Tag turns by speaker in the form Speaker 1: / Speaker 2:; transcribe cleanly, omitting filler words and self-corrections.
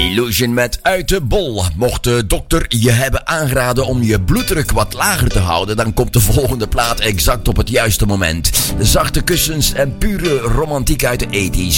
Speaker 1: Illusion met Uit de Bol. Mocht de dokter je hebben aangeraden om je bloeddruk wat lager te houden, dan komt de volgende plaat exact op het juiste moment. Zachte kussens en pure romantiek uit de 80s.